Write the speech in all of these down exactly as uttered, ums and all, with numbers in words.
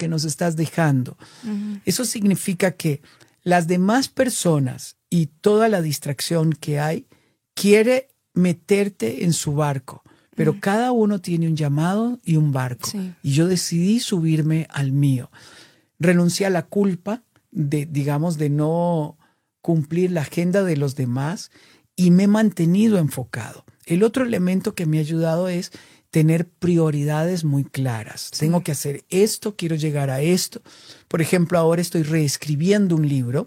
que nos estás dejando. Uh-huh. Eso significa que las demás personas y toda la distracción que hay quiere meterte en su barco, pero uh-huh. cada uno tiene un llamado y un barco. Sí. Y yo decidí subirme al mío. Renuncié a la culpa de, digamos, de no cumplir la agenda de los demás y me he mantenido enfocado. El otro elemento que me ha ayudado es tener prioridades muy claras. Sí. Tengo que hacer esto, quiero llegar a esto. Por ejemplo, ahora estoy reescribiendo un libro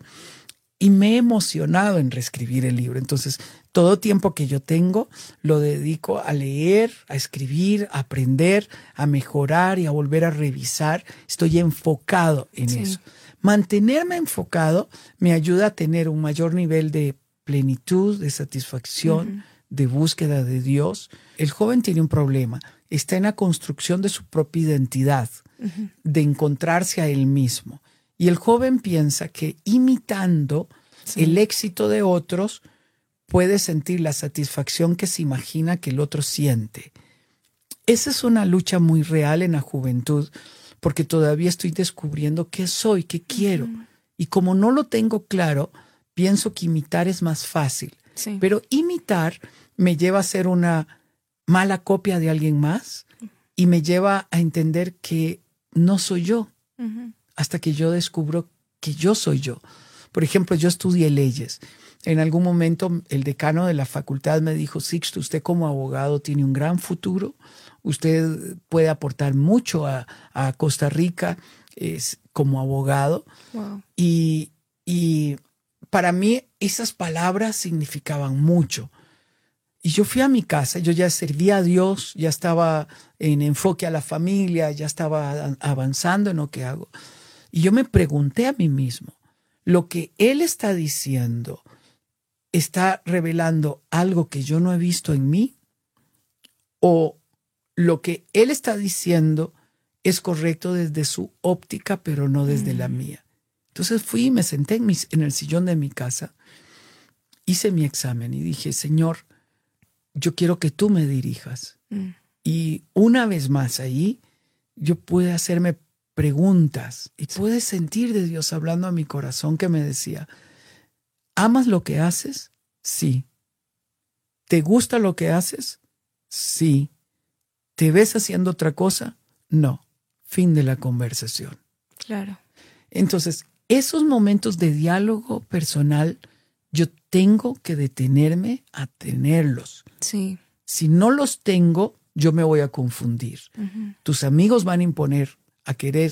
y me he emocionado en reescribir el libro. Entonces, todo tiempo que yo tengo lo dedico a leer, a escribir, a aprender, a mejorar y a volver a revisar. Estoy enfocado en sí. eso. Mantenerme enfocado me ayuda a tener un mayor nivel de plenitud, de satisfacción, uh-huh. de búsqueda de Dios. El joven tiene un problema. Está en la construcción de su propia identidad, uh-huh. de encontrarse a él mismo. Y el joven piensa que imitando sí. el éxito de otros puede sentir la satisfacción que se imagina que el otro siente. Esa es una lucha muy real en la juventud, porque todavía estoy descubriendo qué soy, qué quiero. Uh-huh. Y como no lo tengo claro, pienso que imitar es más fácil. Sí. Pero imitar me lleva a ser una mala copia de alguien más y me lleva a entender que no soy yo. Uh-huh. Hasta que yo descubro que yo soy yo. Por ejemplo, yo estudié leyes. En algún momento el decano de la facultad me dijo, Sixto, usted como abogado tiene un gran futuro. Usted puede aportar mucho a, a Costa Rica es, como abogado. Wow. Y, y para mí esas palabras significaban mucho. Y yo fui a mi casa, yo ya servía a Dios, ya estaba en enfoque a la familia, ya estaba avanzando en lo que hago. Y yo me pregunté a mí mismo, ¿lo que él está diciendo está revelando algo que yo no he visto en mí? ¿O lo que él está diciendo es correcto desde su óptica, pero no desde mm. la mía? Entonces fui y me senté en, mi, en el sillón de mi casa, hice mi examen y dije, Señor, yo quiero que tú me dirijas. Mm. Y una vez más ahí, yo pude hacerme preguntas y pude sentir de Dios hablando a mi corazón que me decía, ¿amas lo que haces? Sí. ¿Te gusta lo que haces? Sí. ¿Te ves haciendo otra cosa? No. Fin de la conversación. Claro. Entonces, esos momentos de diálogo personal, yo tengo que detenerme a tenerlos. Sí. Si no los tengo, yo me voy a confundir. Uh-huh. Tus amigos van a imponer, a querer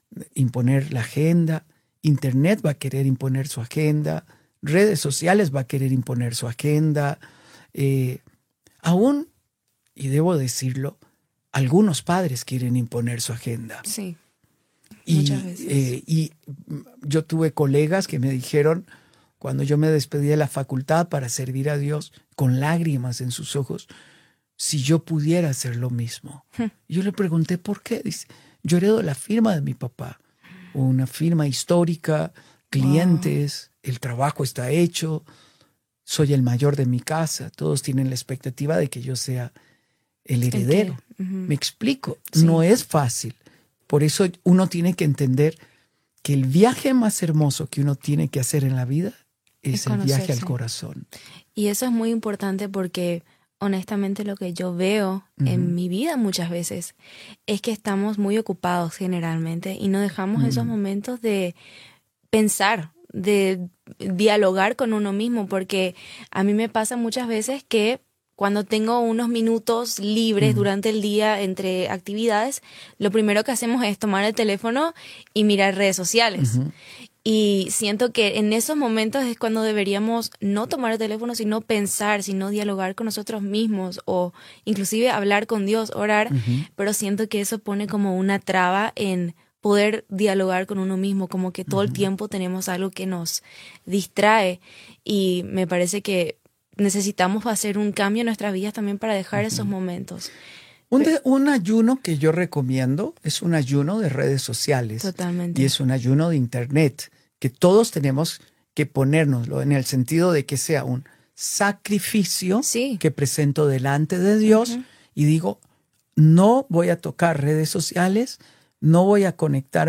imponer la agenda. Internet va a querer imponer su agenda. Redes sociales va a querer imponer su agenda. Eh, aún, y debo decirlo, algunos padres quieren imponer su agenda. Sí. Y, muchas veces. Eh, y yo tuve colegas que me dijeron, cuando yo me despedí de la facultad para servir a Dios, con lágrimas en sus ojos, si yo pudiera hacer lo mismo. Hmm. Yo le pregunté por qué. Dice, yo heredo la firma de mi papá, una firma histórica, clientes, wow. el trabajo está hecho, soy el mayor de mi casa, todos tienen la expectativa de que yo sea el heredero. Okay. Uh-huh. Me explico, sí. no es fácil. Por eso uno tiene que entender que el viaje más hermoso que uno tiene que hacer en la vida es, es el viaje al corazón. Y eso es muy importante porque honestamente lo que yo veo uh-huh. en mi vida muchas veces es que estamos muy ocupados generalmente y no dejamos uh-huh. esos momentos de pensar, de dialogar con uno mismo, porque a mí me pasa muchas veces que cuando tengo unos minutos libres uh-huh. durante el día entre actividades, lo primero que hacemos es tomar el teléfono y mirar redes sociales. Uh-huh. Y siento que en esos momentos es cuando deberíamos no tomar el teléfono, sino pensar, sino dialogar con nosotros mismos o inclusive hablar con Dios, orar. Uh-huh. Pero siento que eso pone como una traba en poder dialogar con uno mismo, como que todo uh-huh. el tiempo tenemos algo que nos distrae. Y me parece que necesitamos hacer un cambio en nuestras vidas también para dejar uh-huh. esos momentos. Un, de, un ayuno que yo recomiendo es un ayuno de redes sociales. Totalmente. Y es un ayuno de internet, que todos tenemos que ponérnoslo en el sentido de que sea un sacrificio sí. que presento delante de Dios uh-huh. y digo, no voy a tocar redes sociales, no voy a conectar